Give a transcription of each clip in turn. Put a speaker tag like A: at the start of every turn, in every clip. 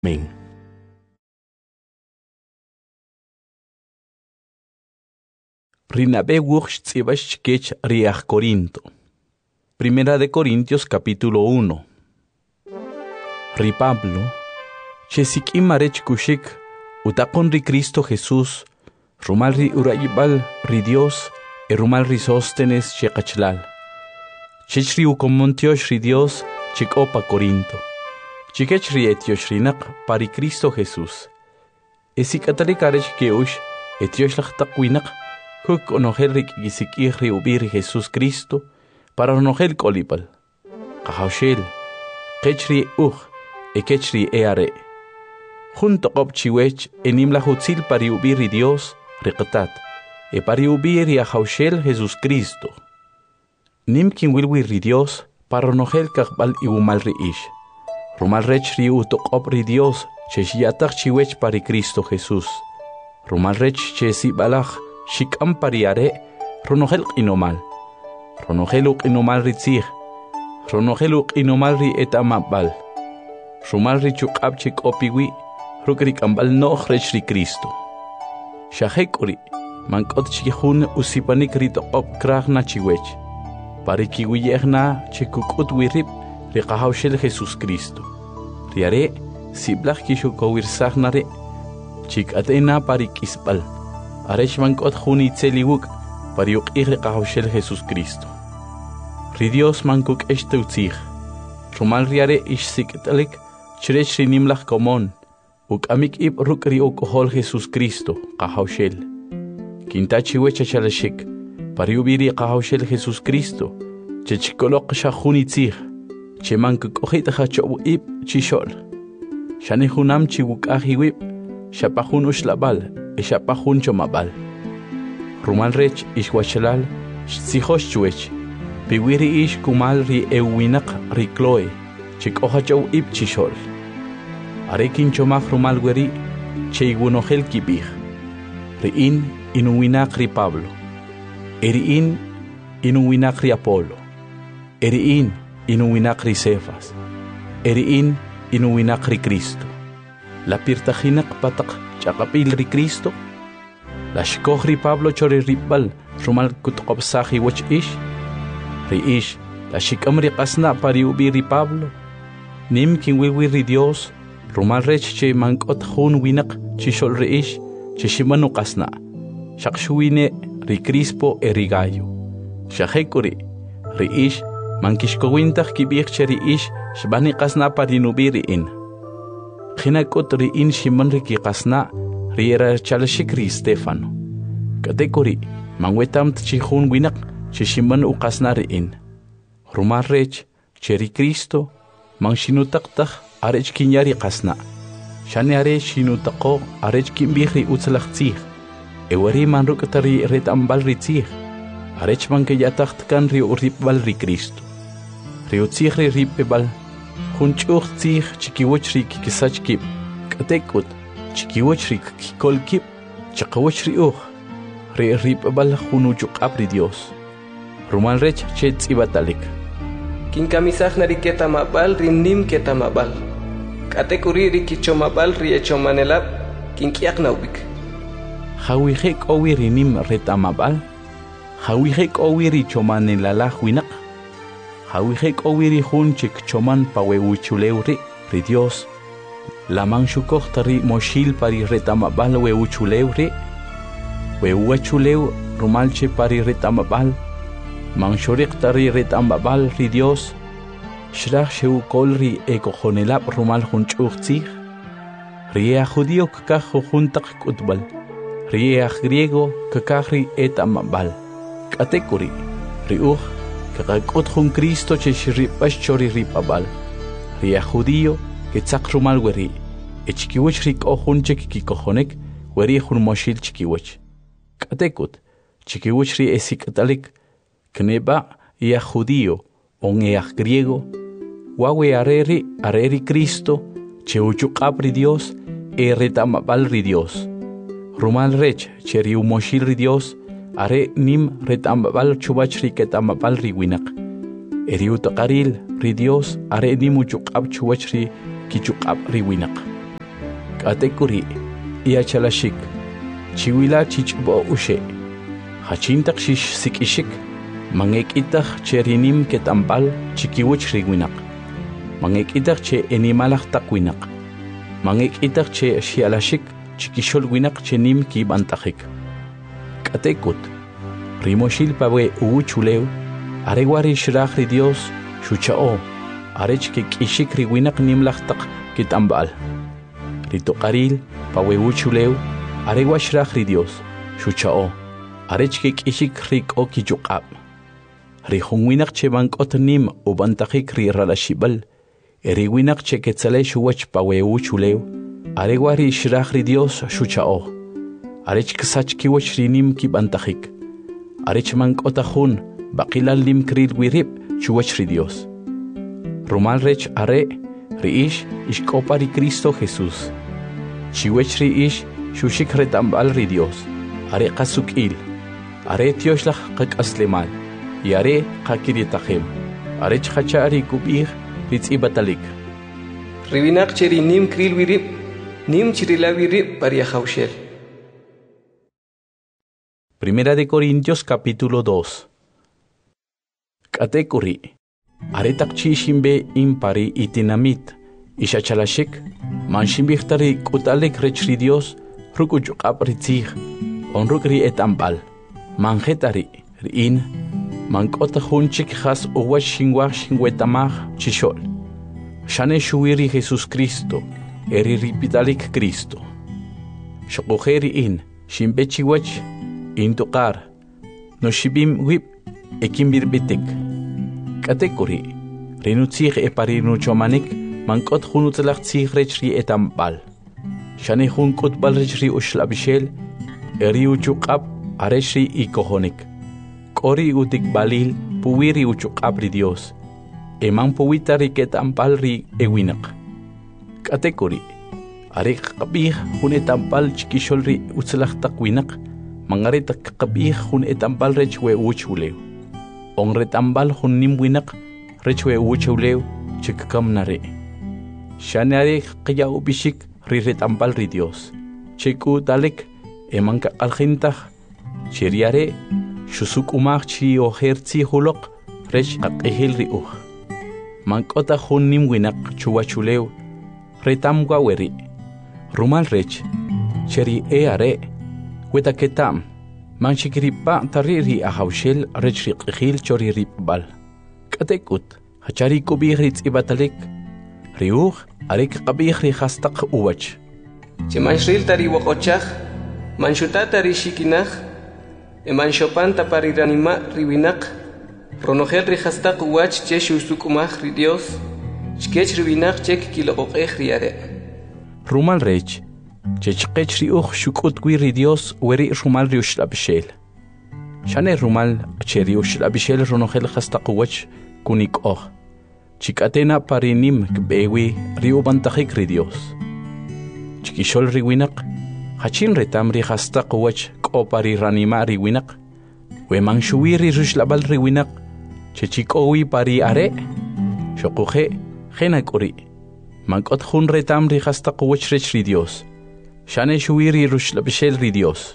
A: Amén. Rinabe wuch tzibash kech riach Corinto. Primera de Corintios capítulo 1. Ri Pablo, chesik imarech kushik, utakon ri Cristo Jesús, rumal ri urayibal ri Dios, rumal ri Sóstenes chekachlal. Chech ri ukomontiosh ri Dios, chikopa Corinto. Chikech ri etiosh rinak pari Cristo Jesús. Esikatalikarech keush, etiosh lachtakwinak, huk onogel rik gisikih ri ubir Jesús Cristo, para onogel kolipal. Kahaushel, kechri ekechri eare. Junto op chiwech enim la hutzil pari ubir Dios, riqtat, pari ubir Haushel Jesús Cristo. Nim kin wilwi ri Dios, para onogel kakbal iumal ri ish. Rumal rech ri utokop ri Dios, cheshiatak chiwech pari Cristo Jesús. Rumal rech chesi balach, shikam pariare, ronogel inomal. Ronogeluk inomal ri tzig. Ronogeluk inomal ri etamabal. Rumal ri chukab chik opiwi, rukrik ambal noch rech ri Cristo. Shahekuri, mankot chihun usipanik ri tokop kragna chiwech. Parikiwiyehna chikukut wirip, ri Haushel Jesús Cristo. Riare, siblach kishukowirsaghnare, chik atena parikisbal. Arech mankot juni tseliwuk, pariuk ri Haushel Jesús Cristo. Ri Dios mankuk echteutzig. Rumal riare ishsiketalik, chrech rinimlach komon, uk amik ib ruk ri okohol Jesús Cristo, Haushel. Kintachi wechachalashik, pariubiri Haushel Jesús Cristo, chechkolok shahuni tzig. Chemank kohit hachobu ib chishol. Shani hunam chiwuk ahiwib, shapahun ushlabal, shapahun chomabal. Rumal rech ishwachalal, sihosh chuech. Piwiri ish kumal ri ewinak ri Chloe, chik ohachow ib chishol. Arekin chomach rumal weri, cheigunohel kibih. Riin inuwinak ri Pablo. Eriin inuwinak ri Apolo. Eriin inuwinak ri Cefas. Eriin inuwinak ri Cristo. La pirtajinak patak chakapil ri Cristo. La shkoh ri Pablo chori ribal rumal kutkopsahi wach ish. Ri ish la shikam ri qasna pari ubi ri Pablo. Nim kin wiwi ri Dios rumal rech che mankot hun winak chishol ri ish che shimanu qasna. Shakshuine ri Crispo ri Gallo. Shahekuri ri ish mankishkowintach kibich cheri ish shbani qasna parinubiri in. Khinakot ri in shiman ri ki qasna ri era chalashik ri Stefano. Katekuri mangwetam tchihun winak chishiman u qasna ri in. Rumar rech cheri Cristo mangshinutaktak arech kinyari qasna. Shani are shinutako arech kimbihri utzlach tzig. Ewari manrukatari ret ambal ri tzig. Arech mankayatak kan ri uripbal ri Cristo. Riutzig ri ripebal, hunchuch tzig chikiwach ri kikisach kip, katekut, chikiwach ri kikol kip, chakawach ri ri ripebal hunuchuk apri Dios. Rumal rech chetz ibatalik.
B: Kinkamisaj nari ketamabal ri nim ketamabal. Katekuri ri kichomabal ri echomanelab, kinkiak naubik.
A: Hawihek owi ri nim retamabal, hawihek owi ri chomanelalaj winak. Hawihek owiri hunchik choman paweuchuleuri ri Dios. La manchukohtari moshil pari retamabal weuchuleuri. Weuachuleu rumalche pari retamabal. Manchoriktari retamabal ri Dios. Shrach sheukolri ekojonelab rumal hunchuchtzig. Riea judío kakajo juntak kutbal. Riea griego kakahri etamabal. Katekuri riuch. Kakakot jun Cristo cheshiripash chori ripabal. Ria judío que tzak rumal weri. Echkiwech rik ojun chekikikojonek weri jun moshil chikiwech. Katekut chikiwech ri esikatalik kneba ia judío on ea griego. Wawe areri Cristo cheuchukapri Dios retamabal ri Dios. Rumal rech cheri umoshil ri Dios. Are nim retambal chubach riketamabal riwinak. Eriuta qaril ri Dios are nimuchukab chubach ri kichukab riwinak. Katekuri iachalashik chiwila chichbo ushe hachintak shish sikishik mangekitach cherinim ketampal chikiwich rigwinak mangekitach che enimalach takwinak mangekitach che shialashik chikishol winak chenim kibantajik katekut rimoshil pawe uchulew aregwari shrachri Dios shuchao arech ke kishik rigwinak nimlachtak kitambal ritoqaril pawe uchulew aregwashrachri Dios shuchao arech ke kishik rik okijuqab rihungwinak che bankot nim ubantajik ri ralashibal eriwinak che ketzale shuwach pawe uchulew aregwari shrachri Dios shuchao arech ksach kiwach rinim kibantajik arech mankotajun baqilal lim kril wirib shuwach ri Dios rumal rech are riish ishkopari Cristo Jesús chiwech riish shushik retambal ri Dios are qasukil are tioshlach qakaslemal yare qakiritajem arech khachari kubir ritzibatalik
B: riwinak cheri nim kril wirib nim chirila wirib pariahaushel.
A: Primera de Corintios capítulo 2. Katekuri aretak chishimbe impari itinamit ishachalashik manshimbixtari kutalek rechri Dios rukujuqapritzig onrukri etambal manjetari riin mankota hunchik has uwash shingwach shingwetamaj chishol shane shuiri Jesus Cristo eri ripitalik Cristo shokojeri in shimbechiwach intuqar no shibim wib ekimbirbitik katekuri rinutzig eparinuchomanik mankot hunutzlach tsigrechri etambal shane hunkot balrechri ushlabishel eri uchuqab areshri ikohonik kori utik balil puwiri uchuqab ri Dios eman puwitari ketambal ri ewinak katekuri arik qabih hunetampal chikisholri utzlach takwinak mangaritak qabih hun etampal rechwe uchulew onretambal hun nimwinak rechwe uchulew chikkamnare shanare qya ubishik riretampal ri Dios chiku dalek emanka alkhintah chiriare shusuk umach chi ohertsi hulok rech aqihil ri mankota hun nimwinak chuwachulew retamwa weri rumal rech cheri are weta ketam manchikripa tariri ahawshel rechri qihil chori ribal katekut hachari kubihritz ibatalik riuh arik qabihri khastaq uwach
B: Chimanshril tari wakochaj manshutata rishikinaj emanshopanta pariranima riwinak ronojel rihastaq uwach che shusukumaj ri Dios chkech riwinak chek kiloqoqej riare
A: rumal rech chechqech riuh shukut ri Dios weri rumal riushlabishel shane rumal cheriushlabishel ronojel khastaq uwach kunikoj chikatena parinim kbewi riubantajik ri Dios chikishol riwinak hachin retam rihastaq uwach k'opari ranima riwinak weman shuwiri rushlabal riwinak chechikowi pari are shoquje jenakuri mankot jun retam rihastaq uwach rech ri Dios shane shuwiri rushlabishel ri Dios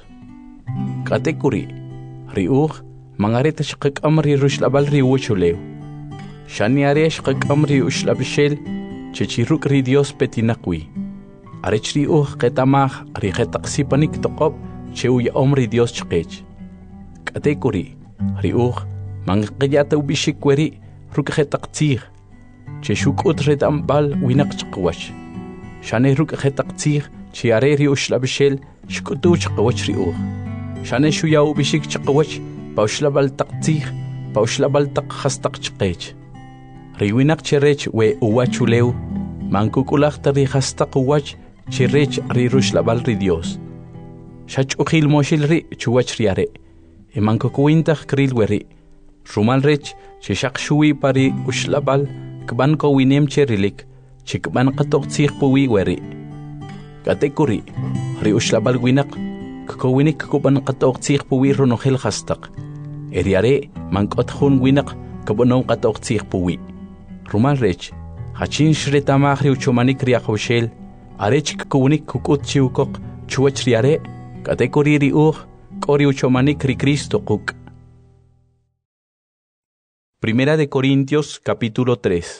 A: katekuri riuh mangareta shqaqam ri rushlabal ri uchulew shani are shqaqam ri ushlabishel chechiruk ri Dios petinaqwi arech riuh qetamaj ri qetaqsipanik toqob cheuya omri Dios chqech katekuri riuh manqiyata ubishik weri ruk qetaqtzig cheshukut retambal winak chqwach shane ruk qetaqtzig chiare ri ushlabishel shkutu chqwach riuh shane shuya ubishik chqwach paushlabal taqtzig paushlabal taq khastaq chqech riwinak cherech we uwachulew mankukulaq tari khastaq uwach chirech ri rushlabal ri Dios shach'uqil moshil ri chuwach riare emankukuwintaq kril weri rumal rech chishaq shuwi pari ushlabal kban ko winem cherilik chikban qatoqtzig puwi weri katekuri ri ushlabal winak kuwinik kuban qatoqtzig puwi ronojel khastaq eriare mankot jun winak kubonon qatoqtzig puwi rumal rech hachin shretamaj ri uchomanik riaqoshel arech kunik kukut chiukok chuach riare katekuri ri kori uchomanik ri Cristo kuk. Primera de Corintios capítulo 3.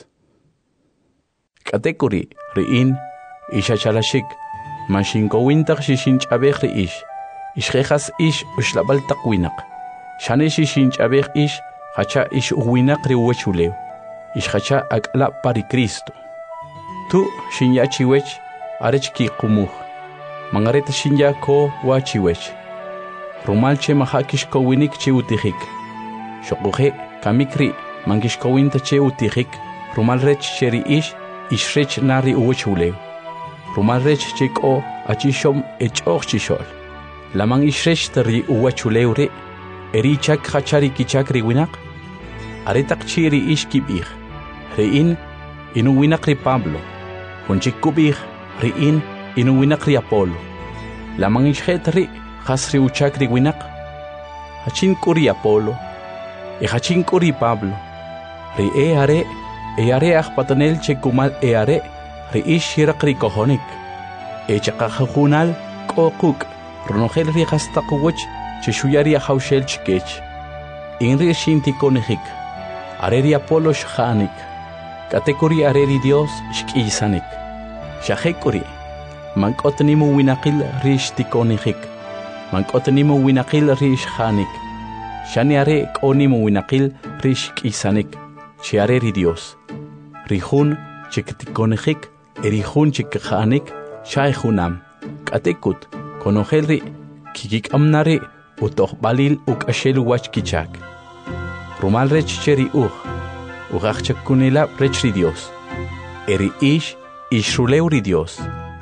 A: Katekuri riin ishachalashik mashinko wintak shishinch abech ri ishrejas ushlabal takwinak shane shishinch abech hacha uwinak ri uwechulew hacha akla pari Cristo tu shinyachiwech arech ki kumuh mangareta shinya ko wachiwech rumalche mahakishko winik chi utihik shokuhe kamikri mangishko winta che utihik rumalrech sheri ishrech nari uwechulew rumalrech chiko achishom echorchishol lamang ishrech tari uwechulew re erichak hachari kichakri winak aretak chiri kibih rein inu winak ri Pablo hunchik kubih rein inu winak ri Apolo lamang ishret ri hasri uchak ri winak hachin kuri Apolo hachin kuri Pablo ri are patanel chekumal are ri shirak ri kohonik chakajunal kokuk ronogel ri hastakuwach cheshuyari haushel chikech inri shinti konihik areri Apolo shhanik katekuri areri Dios shkisanik shahekuri mankotnimu winakil rishti konihik mankotnimu winakil rishhanik shani are konimu winakil rishkisanik chi areri Dios rihun chiktikonihik erihun chikhanik shayhunam katekut konohelri kikik amnari utoh balil ukashel wachkichak rumal rech cheri ugachkunila rechri Dios eri ishruleuri Dios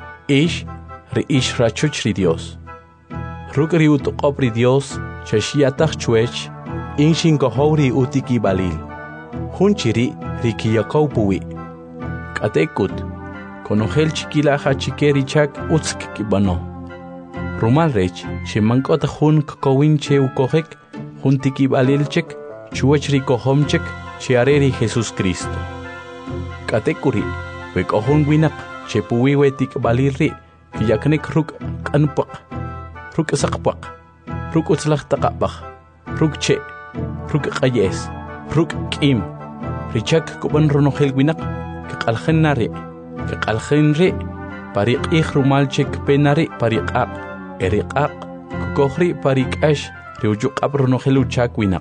A: ri rachuchri Dios rugri utqopri Dios chashiatach chuech inshin kohori utiki balil hunchiri rikiyakaupuwi katekut konohel chikila hachikeri chak utsk kibano rumal rech shimankot hun kokowinche ukohek huntiki balilchek chuachri kohomchek chiareri Jesus Cristo katekuri wekohun winak chepuwi wetik balirri kiyaknek ruk kanpak ruk sakpak ruk utslach takapach ruk che ruk qayes ruk kim richak kuban ronohel winak kalkhenari kalkhenri pariq rumalchek penari pariqaq eriqaq kukohri pariqash riujuk abronohelu chak winak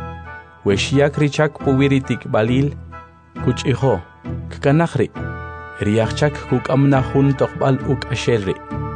A: weshiak richak puwiritik balil kuchiho kanahri riachak kukamna hun toqbal ukashelri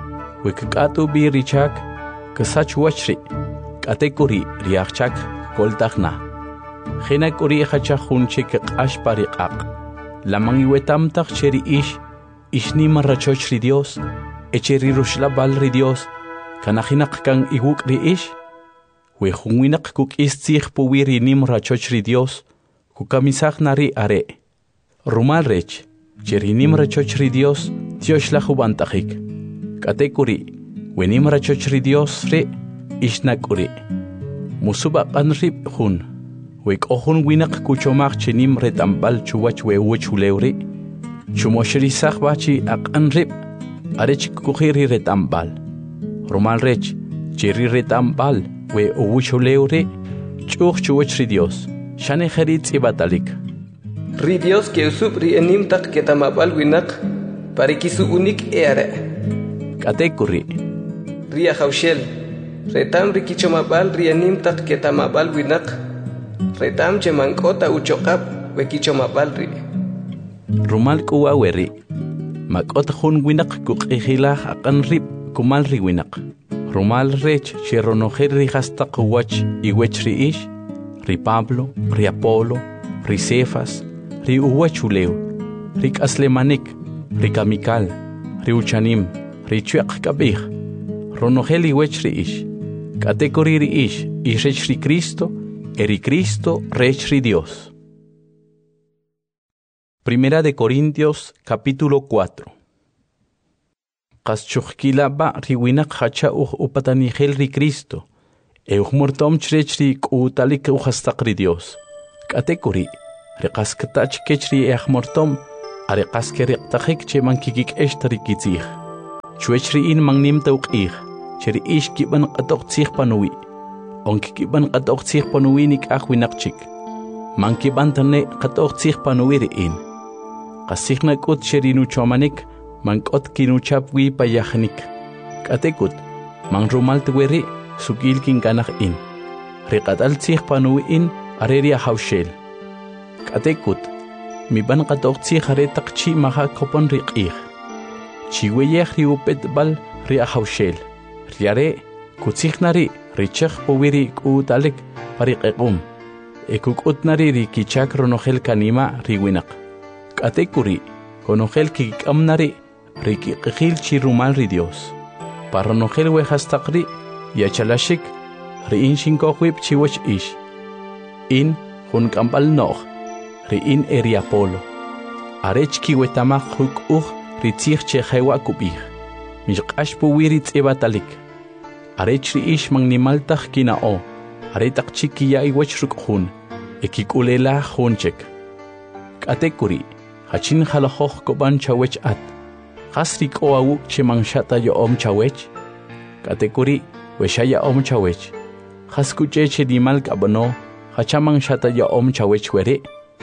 A: wekatu bi richak kasach wachri katekuri riachak koltakhna khinakuri hacha hun chik qash pariqaq lamangi wetamtak cheri ishni marrachochri Dios echeri rushlabal ri Dios kanahinak kan iguk ri we hunwinak kuk istzich puwiri nim rachochri Dios kukamisach nari are rumal rech cheri nim rachochri Dios tioshla hubantajik katekuri we nim rachochri Dios re ishnakuri musuba qanrib hun we kohun winak kuchomach chenim retambal chuwach we uchuleuri chumoshri sahbachi aqanrib arech kukhiri retambal rumal rech cheri retambal we uchuleuri chuchri Dios shane kharit ibatalik
B: ri Dios que usub ri enim tak ketamabal winak parikisu unik eare
A: katekuri
B: ri haushel retam ri kichomabal ri enim tak ketamabal winak retam chemankota uchoqab we kichomabal ri
A: rumal kuwaweri makot hun winak kuqihila aqanrib kumal ri winak rumal rech cheronojer ri hastaq wach iwech ri ri Pablo ri Apolo ri Cefas ri uwachulew ri kaslemanik ri kamikal ri uchanim ri chuaq kabih ronojel iwech ri katekori ri rech ri Cristo eri Cristo rech ri Dios. Primera de Corintios capítulo 4. Qaschuqkila ba riwinak hacha upatanigel ri Cristo mortom chrechri k'utalik uhastaq ri Dios katekuri riqaskatach kechri mortom Areqaske riqtaqik che mankikik eshtarikitsih. Chuechriin mangnim tauqih. Cheri ish kiban qatoqtsih panuwi. Onkikiban qatoqtsih panuwi nik ahwinaqchik. Mankiban tane qatoqtsih panuwi riin. Qasihnak ut cherinu chomanik mankot kinuchapwi payahnik. Katekut manrumal tuweri sukil kinkanah in. Riqataltsih panuwi in areria haushel. Katekut miban qatoqtsih aretaqchi maha kopon riqih. Chiweyeh riupet bal ria haushel. Riare kutsihnari richach powiri kutalek pariqequm. Ekukutnari rikichak ronogel kanima riwinak. Katekuri konogel kikamnari rikiqil chirumal ri Dios. Paronogel wehastaqri yachalashik riin shinkoqwip chiwach ish. In hunkampal nog riin eriapolo. Arech kiwetamaq huk ritzih chehewa kubih. Mishqash powiri tsebatalik. Arech riish mangnimaltaq kinao. Aretaqchi kiya iwach rukhun. Ekikulela hunchek. Katekuri hachin halahoh koban chawech at. Hasrik o awuk chemangshata yo chawech. Katekuri weshaya chawech. Haskuche chedimal kabano. Hachamang shata yo chawech were.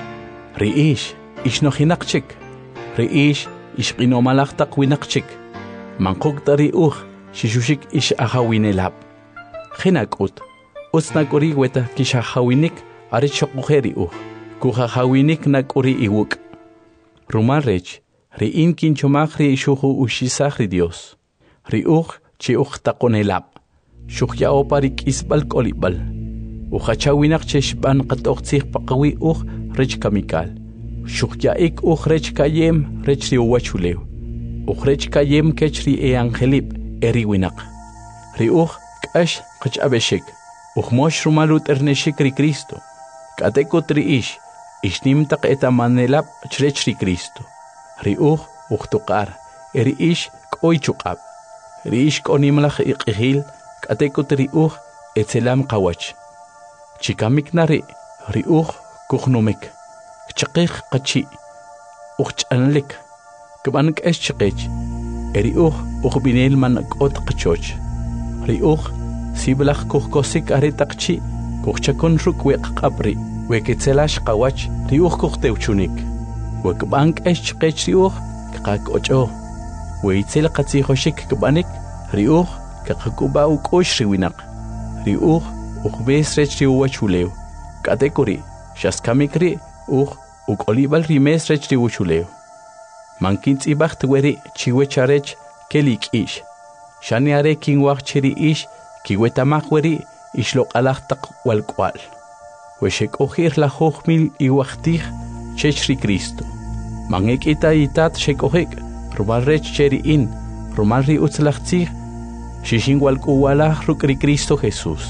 A: Riish ishnohinakchik. Riish ishqinomalaqtaq winaqchik. Manqukta shishushik ish ahawinelab. Hinakut. Utsnakuri weta kishahawinik arichoqujeri kujahawinik nakuri iwuk. Rumarech riin kinchomaqri shuhu ushisaqri Dios. Riuj chiuqtaqonelab. Shuqyaoparik isbal kolibal. Ujachawinak cheshban qatoqtsih paqawi rech kamikal. Shuqyaik rech kayem rech riuwachulew. Rech kayem kechri angelib eriwinak. Riuj k'ash qach'abeshik. Mosh rumalut erneshik ri Cristo. Katekut riish ishnimtaq etamanelab chrech ri Cristo. Riuj uqtuqar eriish k'oychuqab. Riish k'onimlaj iqihil katekut riuj etzelam qawach. Chikamiknari riuj kuqnumik. Chaqih qachi. Uqch'anlik. Kban k'esh chiqech. Eriuj uqbinel man k'ot qachoch. Riuj Siblach kuhkosik aretaqchi, kuhchakon rukweq qabri, weketzelash qawach, riuj kuhteuchunik. Wekbank eshchqech riuj, kaqak ocho. Weitzel qatzihoshik kbanik, riuj, kaqakuba ukosh riwinak. Riuj, ujbes rech riuwachulew. Katekuri, shaskamikri, ukolibal rimes rech riuchulew. Mankintz ibacht weri chiwecharech kelik ish. Shani are kinwach chiri ish, Kiwetamakweri ishlok alaqtaq walkwal. Weshekojir la hojmil iwachtij chechri Cristo. Mangekita itat shekojek, rumalrech cheriin, rumalri utzlachtzij, shishin walkuwalaj rukri Cristo Jesús.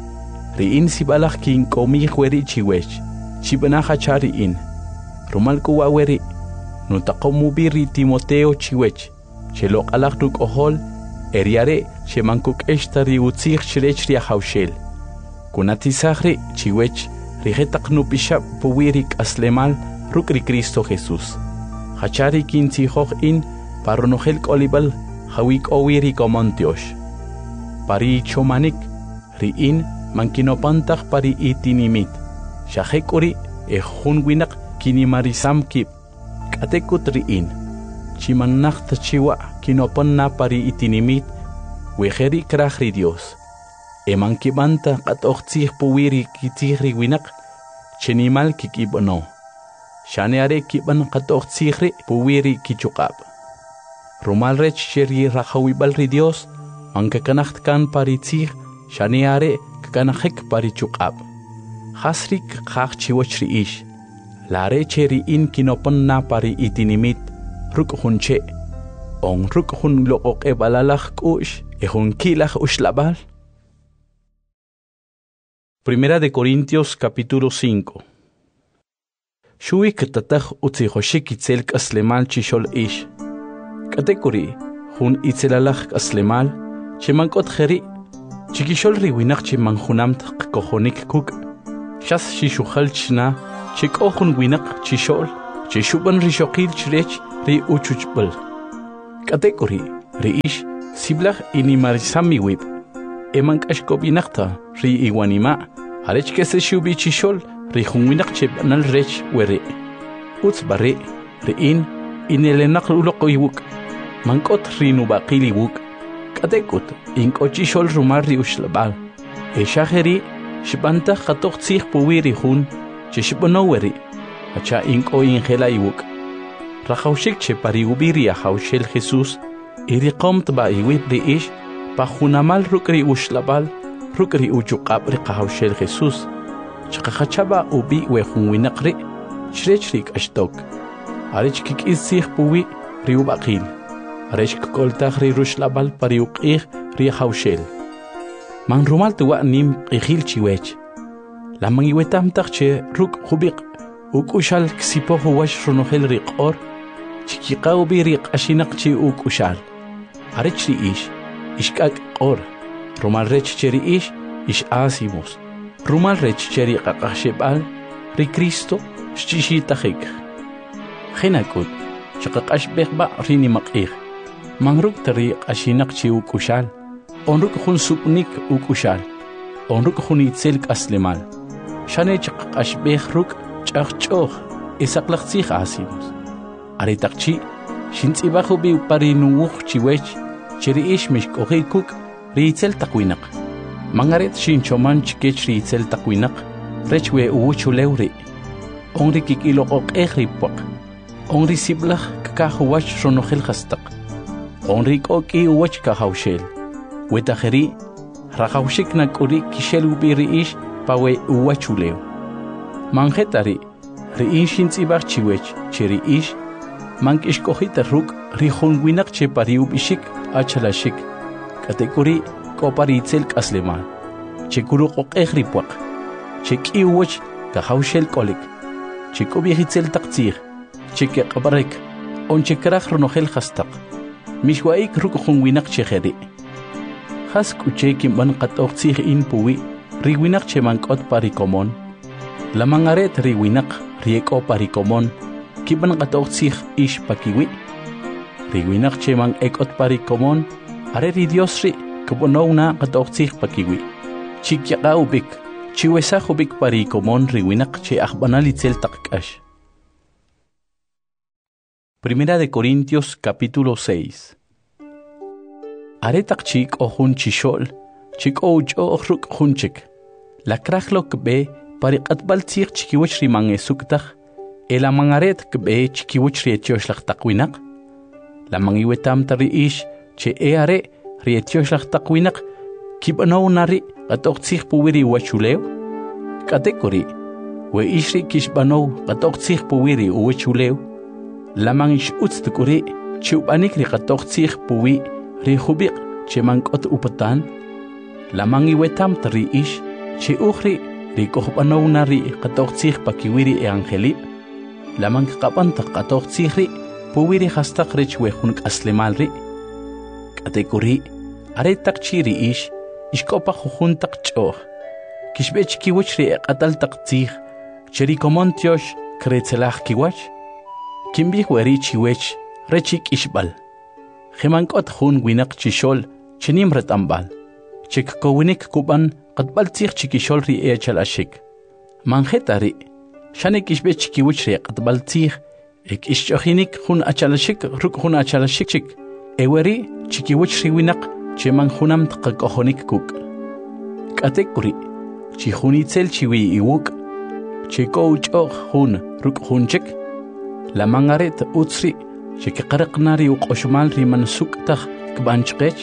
A: Riin sibalaj kinkomij weri chiwech, chibanaja chariin, rumalkuwa weri, nutaqomubiri Timoteo chiwech, chelok alaj ruk ohol, Eriare shemankuk eshtari utzih chrech riahaushel. Kunatisahri chiwech rigetaq nupishab puwirik aslemal rukri Cristo Jesús. Hachari kintzihoj in paronogel kolibal hawik owiri komontiosh. Pari chomanik riin mankinopantaq pari itinimit. Shahekuri ejun winak kinimarisam kip. Katekut riin. Chimanakta chiwa kinoponna pari itinimit wejeri krahri Dios. Emankibanta qatoqtzih puwiri kitihri winak chenimal kikibono. Shaneare kiban qatoqtzihri puwiri kichuqab. Rumalrech cheri rahawibal ri Dios mankakanaht kan paritzih shaneare kakanahek parichuqab. Hasrik qaq chiwach ri ish. Lare cheri in kinoponna pari itinimit Rukhunche, on rukhun look ebalalach kush, ehun kilach ushlabal. Primera de Corintios capítulo 5. Shui katataj utzihoshik itzelk aslemal chishol ish. Katekuri, hun itzelalach aslemal, chemankot jeri, chikishol riwinach chimanhunamt kohonik kuk. Shas shishuhal chna, chikohun winak chishol, che shuban rishokil chrech ri uchuchbal. Katekori ri ish siblach inimarisami wip. Eman kashkobinakta ri iwanima arech kese shubi chishol ri hunwinak chebanal rech were. Uts bare ri inelenak uloko iwuk. Mankot ri nubakil iwuk. Katekut inkochishol rumar ri ushlabal. Eshaheri shibanta khatok tsih puwiri hun che shibonoweri. Hacha inko ingela iwuk. Rajaushik che parigubiri a Haushel Jesús iri qomt ba iwip ri ish pa hunamal rukri ushlabal rukri uchukab ri Haushel Jesús chaqachaba ubi we hunwinaqri chrechrik ashtok arich kik isih puwi ri ubaqil arich koltag ri rushlabal pariuqih ri Haushel man rumal tuwa nim qihil chiwech lamang iwetam taqche ruk khubiq ukushal ksipo huwash runohel ri qor chikiqaw biriq ashinaqchi ukushal arich ri ish ishkak qor rumal rech cheri ish asimos rumal rech cheri qaqashebal ri Cristo shchishitahik khinakut chaqaqash beba rini maqih manruk tari ashinaqchi ukushal onruk khun supnik ukushal onruk khun itzel aslemal shane chaqaqash behruk chaqchoh isaqlaqtsikh asimos Aritaqchi shintz'ibajo bi parinuuq chiwech chiri ish mishk'uqikuk riitzel taqwinaq mangaret shinchoman chikech riitzel taqwinaq rechwe uwuchulew ri onri kikiloqoq'ej ripuaq onri siblaj kakajuwach ronojel qastaq onri k'ok'i uwach kahawxel wetajeri rajawxik nak'uri kixel ubi ri ish pawe uwachulew manjetari ri ish shintz'ibaj chiwech chiri ish Mank ishkojita ruk rihun winak che pariub ishik achalashik katekuri koparitzel kasleman che kuru qoqej ripuaq che kiwach kahawshel kolik che kobiehitzel taqtzir che keqabarek on che kraj ronojel khastaq mishwaik ruk hun winak che kheri khas kuche kimban qatoqtzir in puwi riwinak che mankot parikomon la mangaret riwinak rieko parikomon kiban qatoqtsih ish pakiwi riwinak cheman ekot parikomon are ri Dios ri kubonowna qatoqtsih pakiwi chikyaqa ubik chiwesa ubik parikomon riwinak che akhbanalitzel taqkash. Primera de Corintios capítulo 6. Are taqchik ohun chishol chik oucho ruk hunchik la krajlok be pariqatbal tsih chikiwach riman esuktaj el amangaret kbe chikiwich rietiosh taqwinaq la mangiwetam tari ish che are rietiosh taqwinaq kibano nari qatoqtsih puwiri wachulew katekori we ishri kishbano qatoqtsih puwiri wachulew la mangish utstkuri chubanik ri qatoqtsih puwi ri khubiq che mankot upatan la mangiwetam tari ish che ukhri ri kohbano nari qatoqtsih pakiwiri angeli Lamang kapanta qatoq tsihri puwiri hastaq rich wehun aslemalri katekuri are taqchiri ish ishkopa jujuntaq ch'oq kishbech kiwach ri qatal taq tsih cheri komontiosh kretzelaj kiwach kimbi weri chiwech rechik ishbal khimankot hun winaq chishol chinim retambal chik kowinik kuban qatbal tsih chikishol ri echalashik manjetari Shanek ishbech kiwich re qatbal tsih ek ishchohinik hun achalashik ruk hun achalashik chik eweri chikiwich riwinak cheman hunam tqakohonik kuk katekuri chi hunitzel chiwi iwuk chiko uchoq hun ruk hunchik la mangaret utsri chikiqarqnari uqoshmal riman suktaq kbanchqech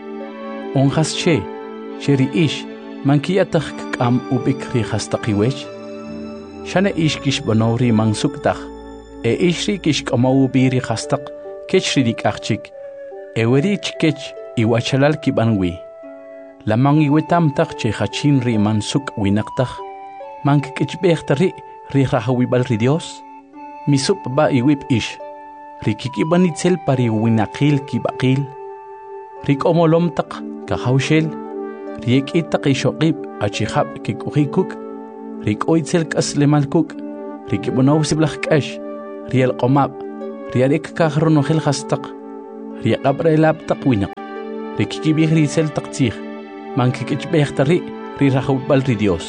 A: onjas cheri ish mankiyataq k'am ubik ri hastaqiwech Shane ish kish banori mansuktaq ishri kish kamawu biri khastaq kechri dikachik eweri chikech iwachalal kibanwi lamang iwetam taq che khachin ri mansuk winaqtaq mank kichbehtari ri rahawibal ri Dios misup ba iwip ish ri kikibanitzel pari winaqil kibaqil ri komolom taq kahawshel ri ekitaq ishoqib achihab kikuhikuk Rik oitzel kaslemalkuk, Rik ibonaw siblach kash, riel qomab riarek ka ronogel khastaq riaqabra elabtaq winaq rikikibih risel taqtih mankikich behtari rirahubal ri Dios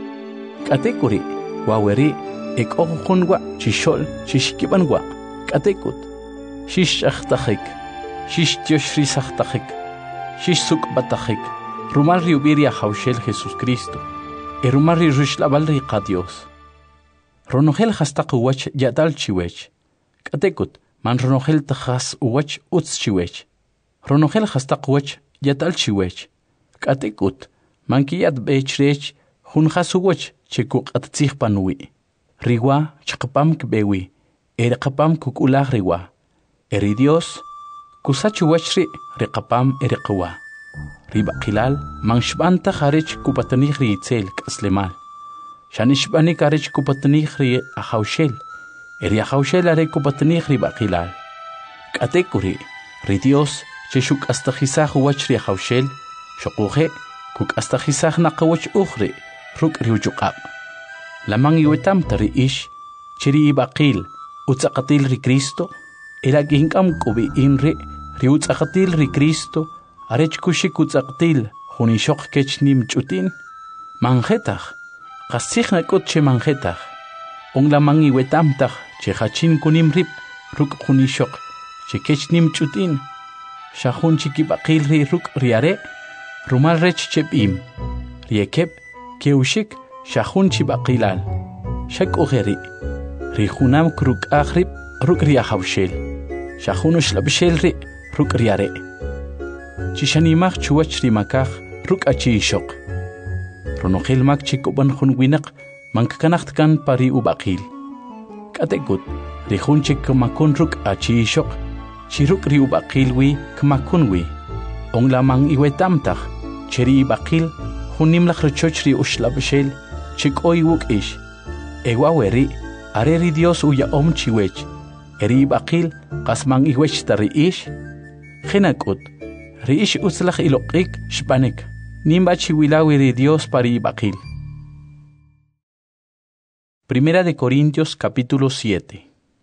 A: katekuri waweri ek okhunwa chishol chishkibanwa katekut shish akhtakhik shish tioshri sakhtakhik shish sukbatakhik rumal riubiria haushel Jesus Cristo rumal rishlabal ri Dios ronogel khastaq wach yadal chiwech katekut man ronogel takhas wach uts chiwech ronogel khastaq wach yadal chiwech katekut mankiyat bechrech hun khasuwach chikuk attsih panwi riwa chqapam kbewi erqapam kukulah riwa eri Dios kusachuwachri riqapam eriqwa ribaqilal manshbanta kharich kupatani ritzel kaslemal shanishbani karich kupatani ri ahawshel eri ahawshel are kupatani ribaqilal katekuri ri Dios cheshuk astajisah wachri ahawshel shoquje kuk astajisah naqawach ukhri ruk riujuqab lamang iwetam tari ish chiri ibaqil utzaqatil ri Cristo era ginkam kubi inri riutzaqatil ri Cristo arech kushik utzaqatil hunishoq kechnim chutin manjetach qasikhna kot che manjetach ong lamang iwetam tach che hachin kunim rip ruk hunishoq che kechnim chutin shahun chikibaqil ri ruk riare rumal rech chepim riekep keushik shahun chibaqilal shak ugeri rihunam kruk akhrib ruk riahawshel shahun shlabshel ri ruk riare chishanimach chuwach rimakach ruk achishok ronogel mak chikoban khun winaq mankakanacht kan pari ubaqil katekut rihun chikmakun ruk achishok chiruk ri ubaqil wi kmakun wi ong lamang iwetamtach cheri baqil hunim lakhrochoch ri ushlabshel chikoy wuk ish ewaweri areri Dios uya chiwech eri baqil qasmang iwech tari ish khinakut ri ish uslakh iloqik shbanek nimba chiwilawi ri Dios pari baqil. Primera de Corintios capítulo 7.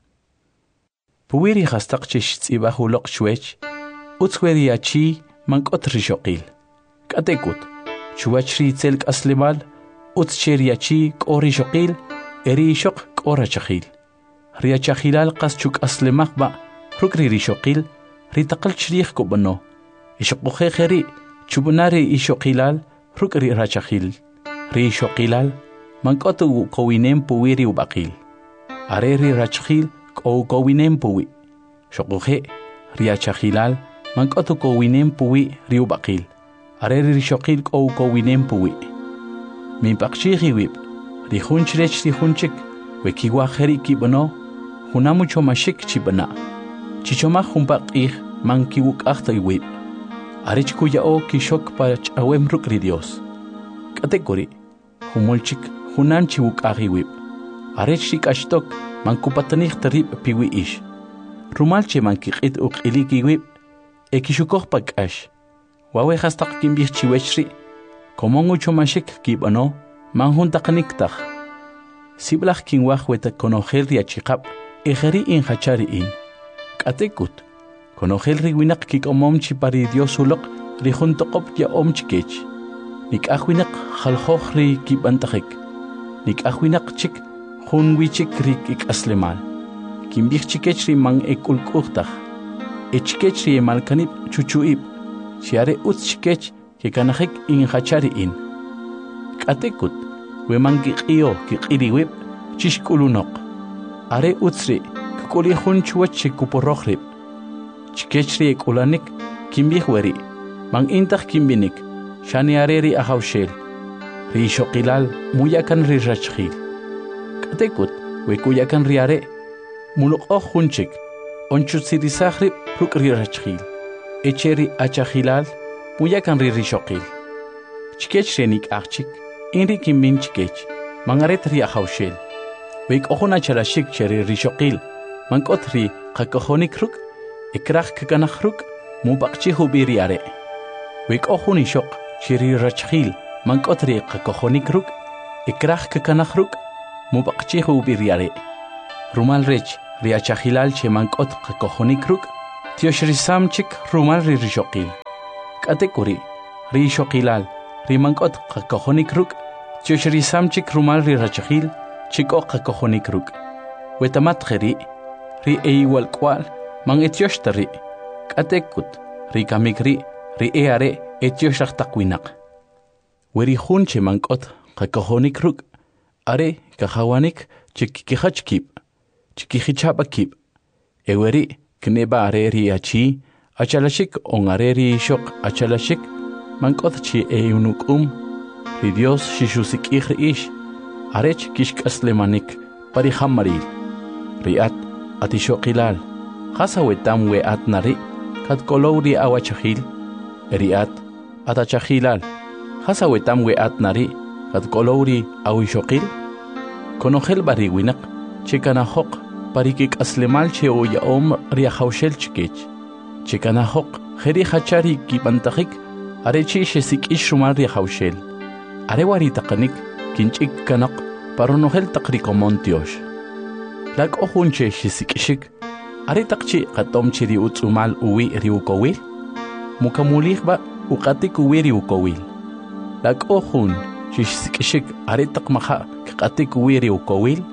A: Puwiri hastaq chishtsiba huloq shwech utsweri achi mankot rishoqil katekut chuachri tselk aslemal utscheriachi qorishoqil erishoq qorachaqil riachaqilal qaschuk aslemaqba rukri rishoqil ritaqal chrih kobano ishoqokheri chubunari ishoqilal rukri rachaqil rishoqilal mankotu kowinem puwiri ubaqil areri rachaqil kowinem puwi shoqokhe riachaqilal mankotu kowinem puwi riubaqil areri rishoqil kowinem puwi min paqchihi wib rihunchrech rihunchik wekiwa kheri kibano hunamu chomashik chibana chichoma humpaqih mankiwuk akhta wib arich kuyao kishok pach awem rukri Dios katekori humulchik hunan chiwuk ahi wib arich shikashtok mankupatanich tarib piwi ish rumalche mankiqit uqiliki wib ekishukoj pakash wawe hastaq kimbih chiwechri komongu chomashik kibano manhun taqniktaj siblaj kinwaj weta konojel riachiqab ejeri in hachari in katekut konojel riwinaq kikomomchi pari Dios uloq rihun toqop ya omchikech nikajwinaq khaljoj ri kibantajik nikajwinaq chik hun wichik ri kikaslemal kimbih chikech ri man ekulqujtaj echkech ri malkanib chuchuib chiare utchkech kikanajik in hachari in katekut wemanki qio kiqiriwib chishkulunoq are utsri kukuli hunchuwach chikuporojrib chikechri ekulanik kimbih weri man intaj kimbinik shani areri ahawshel ri shoqilal muyakan ri rachkhil katekut wekuyakan riare muloqoj hunchik onchutsirisajrib rukri rachkhil echeri achajilal muyakan ri rishoqil chikechri nik'ajchik inri kimbin chikech mangaret ri ahawshel wek ohona charashik cheri rishoqil mankot ri qakojonik ruk ikraj kakanaj ruk mubaqchi hubiri are wek ohuni shoq cheri rachkhil mankot ri qakojonik ruk ikraj kakanaj ruk mubaqchi hubiri are rumal rech ri achajilal che mank'ot qakojonik ruk' tiox risamchik rumal ri rixoqil. K'atekuri ri xoqilal ri mank'ot qakojonik ruk' tiox risamchik rumal ri rachajil chik'o qakojonik ruk'. Wetamat qeri ri igual k'wal man etiox tari k'atekut ri kamikri ri are etiox raqtaq winaq. Weri jun che mank'ot qakojonik ruk' are kajawanik chikikijach kib chikijichaba kib. Eweri kneba are ri achi achalashik on are ri shoq achalashik mank'ot chi eunuk'um ri Dios xixusik'ij ri ix arech kixk'aslemanik parijamaril riat atishoqilal qasa wetam weat nari katkolow ri awachajil riat atachajilal qasa wetam weat nari katkolow ri awishoqil konojel bari winaq chikanajoq parikik aslemal che oyaom ri ajawshel chikech chikanajoq jeri hachari kipantajik arechi xesik'ish rumal ri ajawshel are wari taqanik kinch'ik kanaq paronojel taqrikomon tiox lak'o jun che xesik'ixik are taqchi qatom chi ri utz'umal uwi ri ukowil mukamulijba uqatik uwi ri ukowil lak'o jun xesik'ixik are taqmaja qatik uwi ri ukowil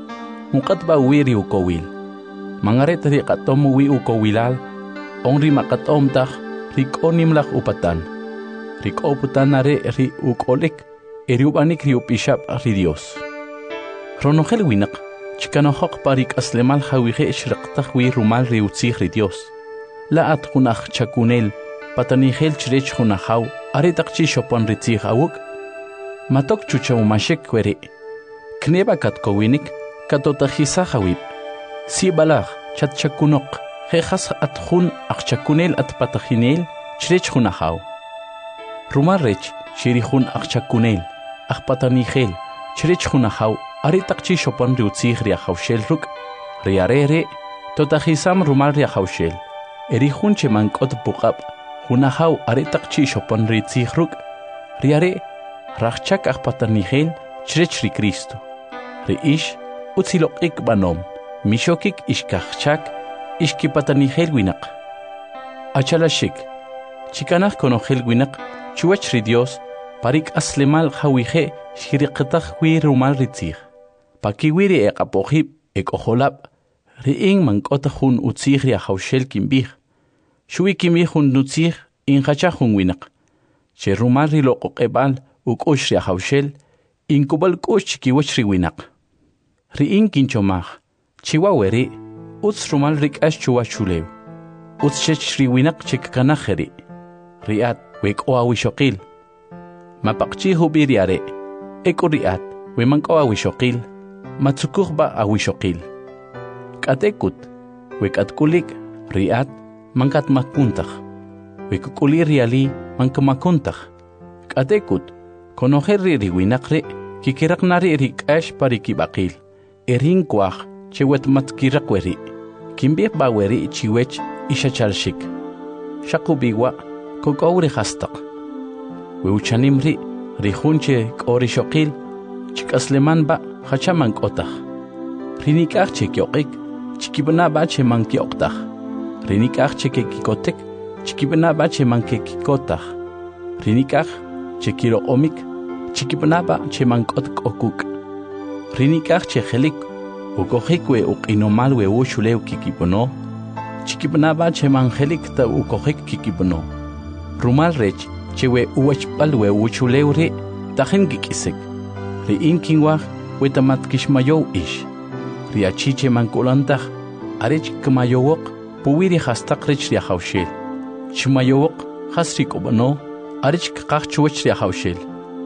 A: muqatba uwi ri ukowil mangaret ri qatom uwi ukowilal onri maqatomtaj ri k'onimlaj upatan ri k'oputan are ri uk'olik eri ubanik ri upixab ri Dios ronojel winaq chikanojoq parik aslemal jawije xraqtaj wi rumal ri utzij ri Dios la'at junaj chakunel patanijel chirech junajaw are taqchi xopon ri tzij awuk matok chuchawmashik weri kneba katkowinik katotajisa jawib si balaj chatchakunoq jejas atjun aqchakunel atpatajinel chirech junajaw rumal rech shirijun aqchakunel aqpatanijel chirech junajaw are taqchi xopon ri utzij ri ajawshel ruk' ri are totajisam rumal ri ajawshel eri jun che mank'ot puqab junajaw are taqchi xopon ri tzij ruk' ri are rajchak aqpatanijel chirech ri Cristo ri ix utziloq'ik b'anom mixokik ixkajchak ixkipatanijel winaq achalashik chikanaj konojel winaq chuwach ri Dios parik aslemal jawije xiriqtaj wi rumal ri tzij pakiwi ri eqapojib ek'ojolab ri in mank'ot jun utzij ri ajawshel kinb'ij xuwi kinb'ij jun utzij injachaj jun winaq che rumal ri loq'oq'eb'al uk'ux ri ajawshel inkub'al k'ux chikiwach ri winaq ri in kinchomaj chiwa weri utz rumal ri k'ax chuwach chulew utz chech ri winaq chikkanaj jeri riat wek'o awishoqil mapaqchi hubi ri are ek'o riat we mank'o awishoqil matzukujba awishoqil k'atekut we k'atkulik riat mankatmakuntaj we kuk'uli riali mankamakuntaj k'atekut konojel ri winaq ri kikiraqnari ri k'ax parikib'aqil erin kuaj chewet matkiraq weri kinb'ij ba weri chiwech ixachalxik xaqubiwa kok'ow ri jastaq we uchanim ri jun che k'o ri xoqil chik'asleman ba jacha mank'otaj ri nik'aj che kyoq'ik chikib'na ba che mankyoqtaj ri nik'aj che kekikotek chikib'na ba che mankekikotaj ri nik'aj che kiroq'omik chikib'na ba che mank'ot k'okuk ri nik'aj che jelik ukojik we uq'inomal we uxulew kikib'no chikib'na ba che manjelik ta ukojik kikib'no rumal rech che we uwachb'al we uxulew ri tajen kik'isik ri in kinwaj we tamat kixmayow ix ri achi che mank'ulantaj arech kmayowoq puwi ri jastaq rech ri ajawshel chmayowoq jas ri k'ub'no arech kqaj chuwach ri ajawshel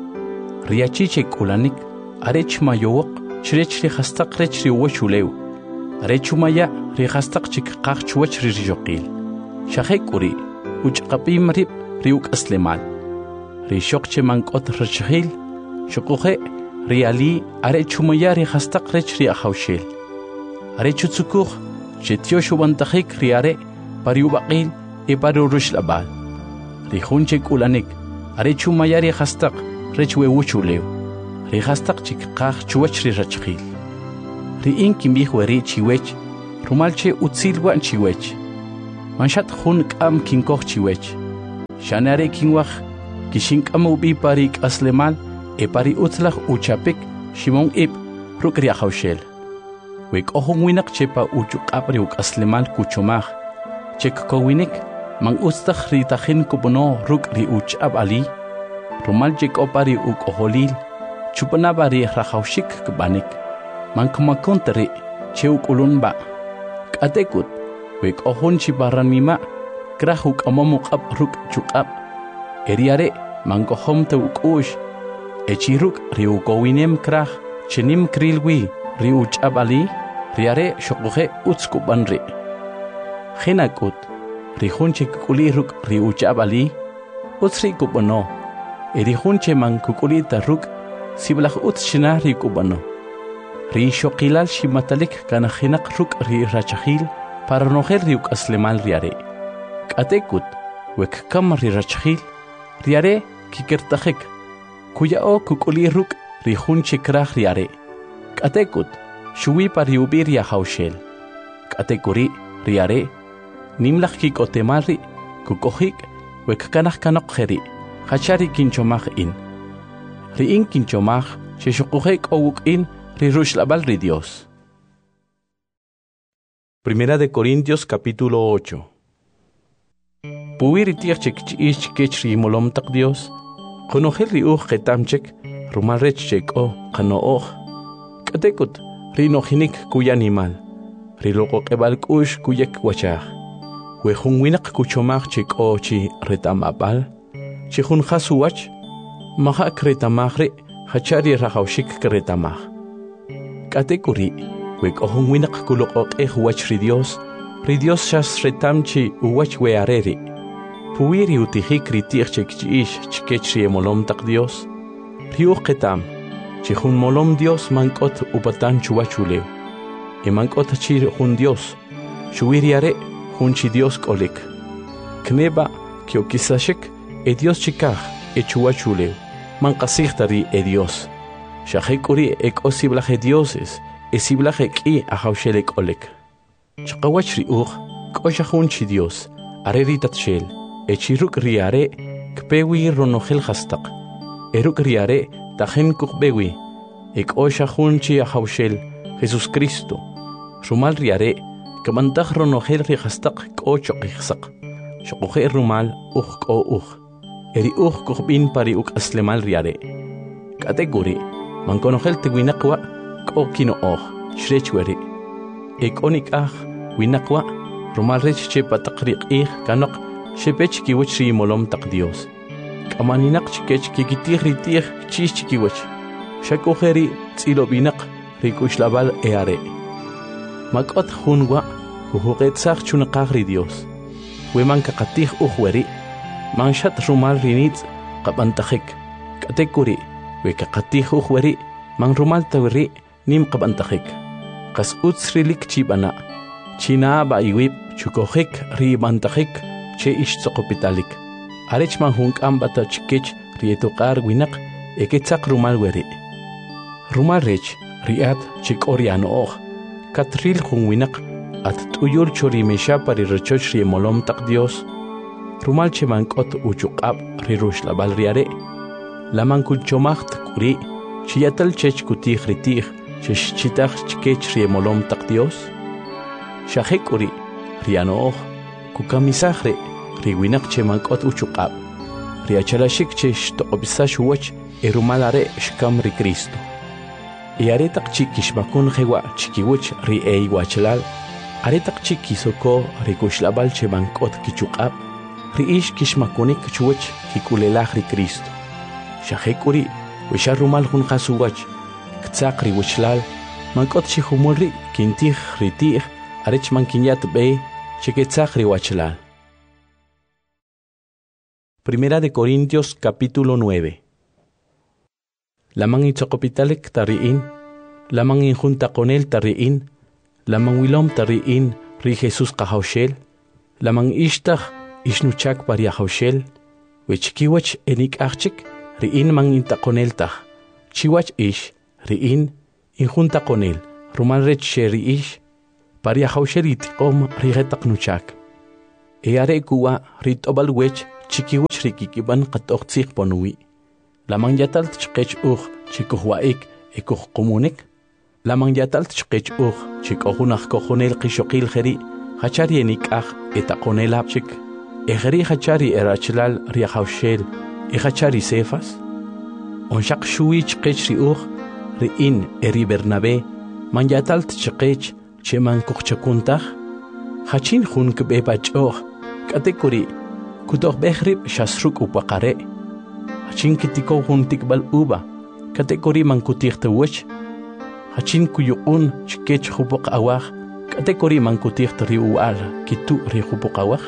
A: ri achi che k'ulanik arech mayowoq chirech ri jastaq rech ri uwachulew arech umaya ri jastaq chikqaj chuwach ri rixoqil xajek'uri uch'qap'im rib ri uk'aslemal ri xoq che mank'ot rachajil xuquje ri ali arech umaya ri jastaq rech ri ajawshel arech utzukuj che tiox ubantajik ri are pari ubaqil e pari uruxlab'al ri jun che k'ulanik arech umaya ri jastaq rech we uchulew ri jastaq chikqaj chuwach ri rachajil ri in kinb'ij weri chiwech rumalche utsilwan chiwech. Manshat hun kam kinkoch chiwech. Shanare kinwach kishinkam ubi parik aslemal e pari utlach uchapik shimon ip rukria haushel. Wek ohong winak chepa uchuk apri uk aslemal kuchomach. Chek kowinik mang ustach ritahin kubono ruk ri uchab ali. Rumal jek opari uk oholil. Chupanabari rahaushik kbanik. Man kumakontari cheuk ulunba. Katekut wek ohon chibaran mima. Krahuk amamuk ab ruk chukab. Eriare mangohom te ukush. Echiruk riukowinem krah. Chenim krilwi riuchab ali. Riare shokuhe utskubanri. Hinakut rihunche kukuliruk riuchab ali. Utsri kubano. Erihunche man kukulita ruk. Siblach utshina rikubano. Ri shokilal shimatalik kana hinak ruk ri rachahil. Para noher riuk aslemal riare. Katekut wek kam ri rachahil. Riare kikertajek. Kuya o kukuliruk rihunche krah riare. Katekut shuwi pariubir ya haushel. Katekuri riare. Nimlach kikotemari kukohik wek kanach kanokjeri. Hachari kinchomach in. Riin kinchomach sheshukuhek owuk in rirushlabal ri Dios. Primera de Corintios capítulo 8. Puwiri tiachek chiich kechri molom tak Dios. Konohel ri ketamchek rumalrech chek o kanooj. Katekut rinohinik kuya animal. Riloko kebal kush kuyek wachach. Wehun winak kuchomach chek o chi retamabal. Chihun hasuwach. Maha kretamachre hachari rahaushik kretamach. Katekuri wek ohun winak kulok wach ri Dios shas retamchi uwach weareri. Puwiri utihik ritich chek chiish chikechri molom tak Dios. Riuch ketam chihun molom Dios mankot upatan chuachuleu. Mankot chir hun Dios. Shuiriare hun chi Dios kolik. Kneba kiokisashek Dios chikach chuachuleu. Mankasichtari Dios. Shahekuri osiblaje dioses. Esiblaje ki ahauselek olek. Chakawach riuch koshahun chi Dios. Areritat shel. Echiruk riare kpewi ronogel hastak. Eruk riare tajen kukbewi. Oshahun chi ahausel Jesus Cristo. Rumal riare kamantah ronogel rihastak kochokihsak. Shokohe rumal ko Eri kuhbin pari uk aslemal riare. Kategori mankonogel te winakwa kino shrechweri. Onik winakwa rumal rech che patakriq kanok shepech kiwach ri molom tak Dios. Kamaninak chikech kikitih ritih chis chikiwach. Shakogeri tsilobinak rikushlabal eare. Makot hunwa kuhugetsach chunakah ri Dios. Weman kakatih uhweri. Manshat rumal rinitz qabantajik. Katekuri wekakatih uhweri man rumal tawri nim qabantajik. Qas utsrilik chibana. China ba iwib chukojik ribantajik che istzokopitalik. Arech man hunkam bata chikech rietokar winak eketzak rumal weri. Rumal rech riat chikoriano oj. Katril hun winak at tuyur chorimesha pari rechoch riemolom tak Dios. Rumal che mankot uchukab rirushlabal riare. La mankuchomacht kuri chiyatal chech kutih ritih chesh chitach chikech riemolom tak Dios. Shahekuri riano kukamisahre riwinak che mankot uchukab. Riachalashik chesh toqobisash wach erumalare shkam ri Cristo. Iaretak chikishmakun hewa chikiwach ri wachlal. Aretak chikisoko rikushlabal che mankot kichukab. Riish kishmakonik chuwach kikulelach ri Cristo. Shahekuri wisharumal hun hasuwach. Ktzak ri wishlal. Mankot chihumulri kintih ritih. Arech mankinyat be cheketzak ri wachlal. Primera de Corintios capítulo 9. Lamang itzokopitalik tariin. Lamang injunta con él tariin. Lamang wilom tariin ri Jesus kahaushel. Lamang ishtach ishnuchak paria haushel. Wechkiwach enik achik riin man intaconel tach. Chiwach ish riin injunta con él. Rumal rech sheri ish. paria hausheri tiqom rigetak nuchak. Eare kuwa ritobal wech chikiwich rikikiban qatoqtsik ponui. Lamang yatal tchqech chikuhwaik komunik. Lamang yatal tchqech chikohunaq kohonel qishoqil kheri hachari enikaj etaqonelapchik. Egeri hachari erachlal riahaushel hachari sefas. Onshaq shui chqech riin eri Bernabé man yatal tchqech cheman kuchchakuntaj. Hachin hun kbebachoj katekuri kutoq behrib shasruk upaqare. Hachin kitiko hun tikbal uba katekuri man kutirtawch. Hachin kuyuqun chkech hupoq awaj katekuri man kutirtriual kitu ri hupoq awaj.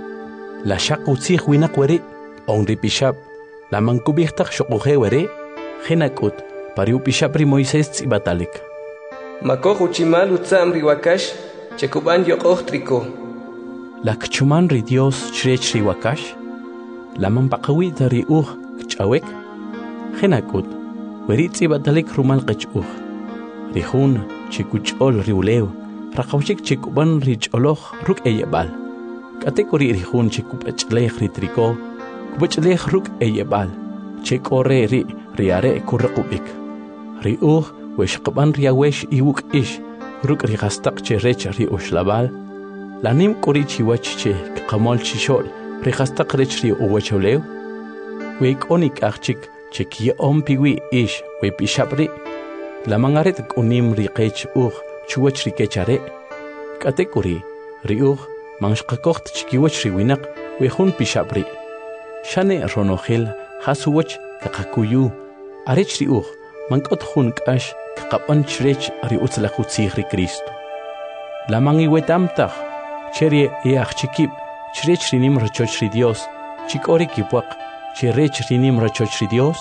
A: La shaq utzij winak weri on ripishab la man kubihtaj shoquje weri genakut pariu pishab ri Moisés tsibatalik.
B: Makoj uchimal utzam riwakash chekuban yoqoj triko.
A: La kchuman ri Dios chrech ri wakash la man paqawit ri kchawek genakut weri tsibatalik rumal qechuj ri hun chikuchol ri ulew raqawchik chikuban ri choloj ruk eyebal katekuri ri hun chikupachlej ri triko kupachlej ruk eyebal chekore ri are kurqubik ri weshqban ri awesh iwuk ish ruk ri gastaq cherech ri ushlabal lanim kuri chiwach che qamol chishol ri gastaq rech ri uwacholew weikonik achik cheki ompiwi ish we pishabri la mangaret kunim ri qech chuwach ri kechare katekuri ri manshqakoht chikiwach ri winaq we hun pishabri shane ronojel hasuwach kaqakuyu arech ri mankot hun kash qapan chrech ri utzlaqutzig ri Cristo la mangi wetamtaj cherie chikib chrech ri nim rochoch ri Dios chikori kipwaq cherech ri nim rochoch ri Dios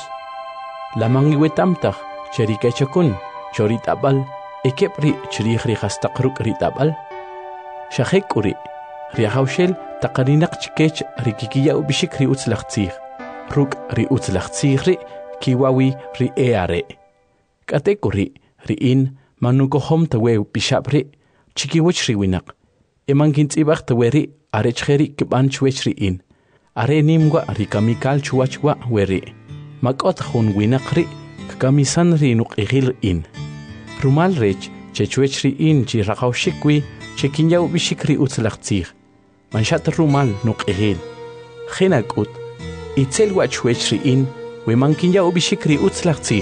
A: la mangi wetamtaj cheri kechakun choritabal ekepri chirij ri hastaq ruk ri tabal shahekuri ri haushel taqarinaq chikech ri kikiya ubishik ri utzlaqtzig ruk ri utzlaqtzig ri kiwawi ri eare katekuri ri in manukohom tawe pishabri chikiwich ri winaq emankintzibaq taweri arechjeri kibanchwech ri in are nimwa ri kamikal chuachwa weri makot hun winaq ri kamisan ri nuqigil in rumal rech chechwech ri in chi raqawshikwi chekinyaw bishik ri utzlaqtzig manshat rumal nuqigil genakut itzel wachwech ri in we mankinyaw bishik ri utzlaqtzig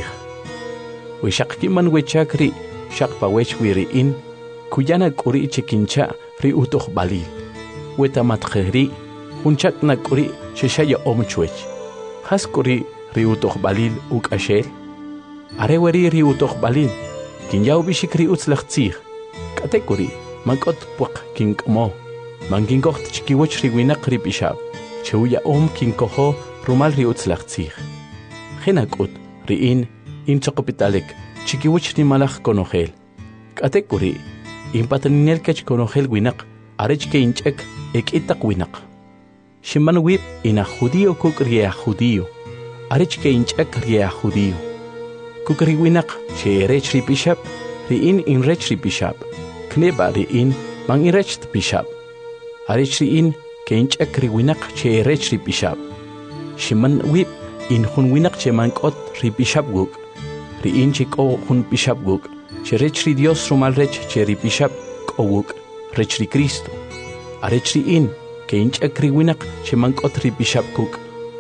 A: we shaqkiman wechakri shaqpa wechwi ri in kuyana kuri chekincha ri utuq balil we tamatkheri hunchak na kuri sheshaya omchwech has kuri ri utuq balil ukashel are weri ri utuq balil kinyaw bishik ri utzlaqtzig katekuri makot puq kinkmo mankinkoht chikiwach ri winaq ri pishab chewya kinkoho rumal ri utzlaqtzig genakut ri in choqopitalik chikiwach ri malaj konojel katekuri impataninel kech konojel winaq arech ke inchek ekitaq winaq shiman wib ina judío kuk ri judío arech ke inchek ri judío kuk ri winaq che rech ri pishab ri in rech ri pishab kneba ri in man irech pishab arech ri in ke inchek ri winaq che rech ri pishab shiman wib in hun winaq che mankot ri pishab guk ri in chiko hun pishab guk che rech ri Dios rumal rech che ri pishab kowuk rech ri Cristo arech ri in ke inchek ri winaq che mankot ri pishab guk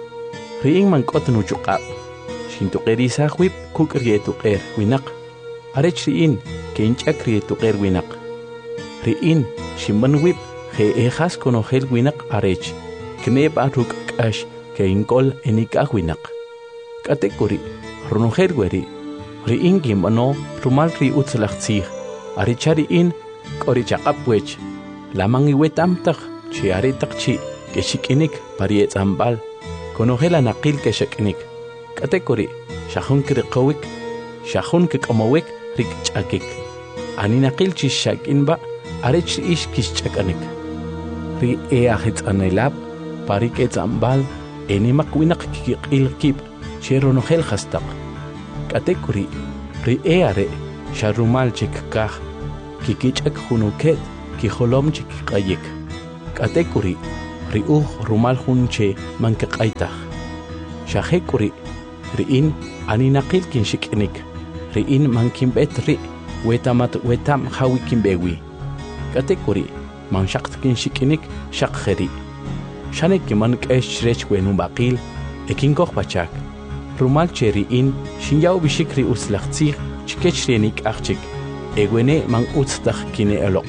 A: ri in mankot nuchuqab shintuqeri sahwib kuk ri etuqer winaq arech ri in ke inchek ri etuqer winaq ri in shiman wib he ejas konojel winaq arech kneba ruk kash ke inkol enikaj winaq katekuri ronojel weri ri in gimbano rumal ri utzlaqtzig arichari in kori chaqapwech lamang iwetamtaj chi aritaq chi ke shikinik pariet ambal konojel anaqil ke shikinik katekuri shahun kriqowik shahun kiqamowik rik chakik aninaqil chi shakinba arech ish kischakanik ri eahit anelab parik ambal enimaq winaq kiqilkib cheronojel hastaq katekuri ri eare sharumal chikkaj kikich'ak junuket kijolom chikikayek. Katekuri rumal junche mankaqaytaj. Shahekuri ri'in aninaqil kinshik'nik. Ri'in mankimbet wetam hawi kimbewi. Katekuri manshaqt kinshik'nik shaqjeri. Shanek man k'esh rech wenum baqil ekinkoj pachak. Rumal che ri'in shinyaw bishik uslaqtzij chikech rienik achik. Egwene man utztaj kine elok.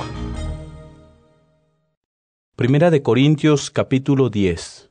A: Primera de Corintios capítulo 10.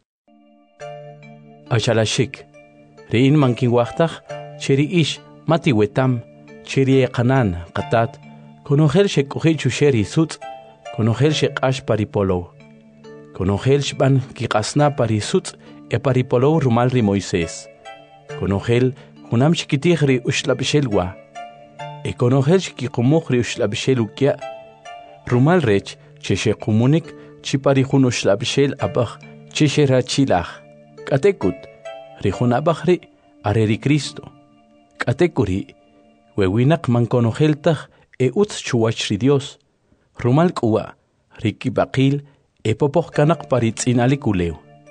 A: Ashalashik. Ri'in mankinwachtaj cheri ish mati wetam cheri qanan qatat konojel shek'uji chusheri sutz konojel sheq'ash paripolo konojel shban kiqasna parisutz paripolo rumal ri Moisés konojel junam shikitij ri uxlabxelwa konojel shkiqumuj ri uxlabxelukya rumal rech cheshekumunik chipari jun uxlabxel abaj chesherachilaj katekut ri jun abaj ri are ri Cristo katekuri wewinak mankonojeltaj utz chuwach ri Dios rumal k'uwa ri kibaqil popoj kanaq paritz'inalik ulew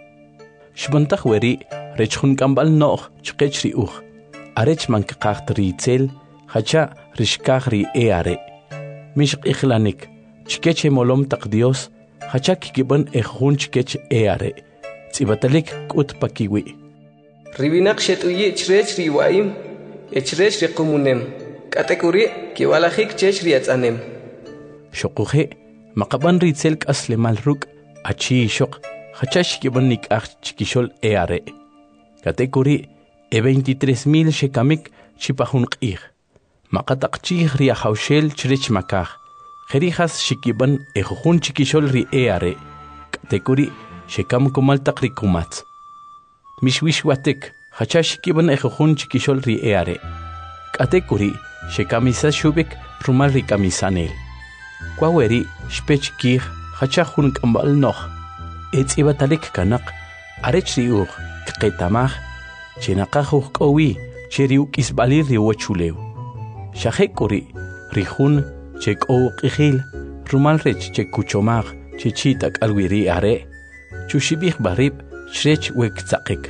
A: xbantaj weri rech jun k'amb'al no'j chqech ri uj arech mankaqajt ri itzel hacha rixkaj ri are mixq'ijlanik chkech molom taq Dios hacha kikib'an jun chkech are tz'ibatalik k'ut pakiwi
B: Ribinak shet'uyi chrech ri waim echrech ri qumunem katekuri kiwalajik chech ri atz'anem
A: xoquje maqaban ri itzel k'asle mal ruk' achi xoq hacha xkib'an nik'aj chikixol are katekuri 23,000 shekamik chipajun q'ij maqataqchij ri ajawxel chrech makaj jerijas xikib'an jun chikixol ri are katekuri xekam kumal taq ri kumatz mixwixwatek hacha xikib'an jun chikixol ri are katekuri xekamisa xubik rumal ri kamisanel kwaweri xpech kij hacha jun k'amb'al noj tz'ibatalik kanaq arech ri uj kqetamaj chenaqaj uj k'owi che ri uk'isb'alil ri wochulew xajek'uri ri jun che k'ow q'ijil rumal rech che kuchomaj che chit'ak'alwi ri are chuxib'ij barib chrech wektzaqik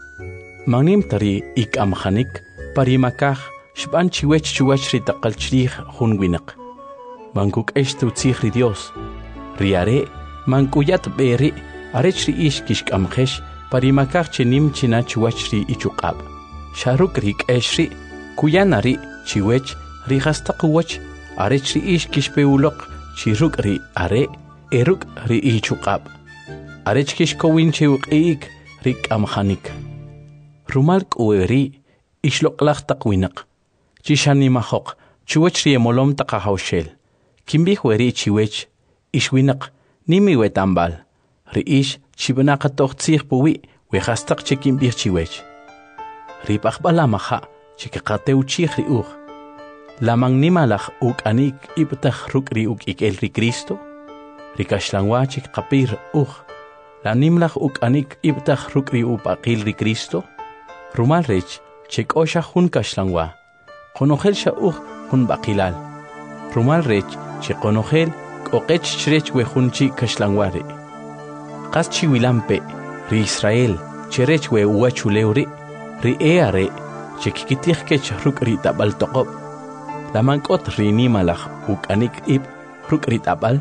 A: manim tari ik'amjanik parimakaj xb'an chiwech chuwach ri taqal chrij jun winaq mankuk'ex tutzij ri Dios ri are mank'uyat b'eri arech ri ix kixk'amjex parimakaj chenim china chuwach ri ichuq'ab' xaruk ri k'ex ri kuyan ari chiwech ri jastaq uwach arech ri ix kixpewuloq chiruk' ri are eruk' ri ichuq'ab' arech kixkowin che uq'i'ik ri k'amjanik rumal k'uweri ixloq'laj taq winaq chixanimajoq chuwach ri emolom taq ajawxel kinb'ij weri chiwech ixwinaq nimi wetamb'al ri ix chib'naqatojtzij puwi wejastaq che kinb'ij chiwech ri p'ajb'al amaja' che kiqatew chij ri uj laman nimalaj uk'anik ib'taj ruk' ri uk'ik'el ri Cristo ri kaxlanwa che qapir uj la nimlaj uk'anik ib'taj ruk' ri ub'aqil ri Cristo rumal rech che k'oxa jun kaxlanwa qonojel xa uj jun b'aqilal rumal rech che qonojel k'oqech chrech we jun chi kaxlanwa ri qas chiwilampe ri Israel che rech we uwachulew ri are che kikitij kech ruk' ri t'ab'al toqob' laman k'ot ri nimalaj uk'anik ib' ruk' ri t'ab'al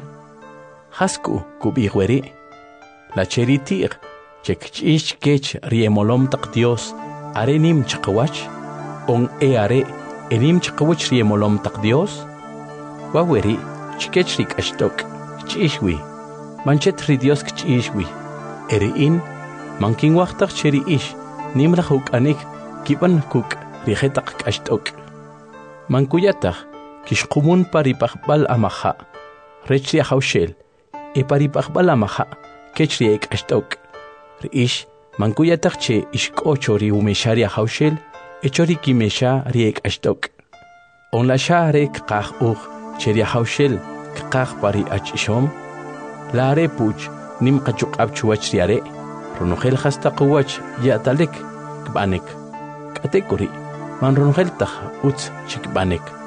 A: jasku kub'ij weri la cheri ti'q che kch'ix kech ri emolom taq Dios are nim chqawach on are enim chqawach ri emolom taq Dios waweri chkech ri k'axtok kch'ixwi manchet ri Dios kch'ixwi eri'in mankinwajtaj cheri ix nimlaj uk'anik kib'an kuk' ri jetaq k'axtok mankuyataj kixqumun paripajb'al amaja' rech ri ajawxel paripajb'al amaja' kech ri ek'axtok ri ix mankuyataj che ixk'ocho ri umexa ri ajawxel echo ri kimexa ri ek'axtok onlaxa are kqaj uj che ri ajawxel kqaj pari ach'ixom la are puch nim qachuq'ab' chuwach ri are ronojel jastaq uwach ya'talik kb'anek katekuri man ronojel taj utz chikb'anek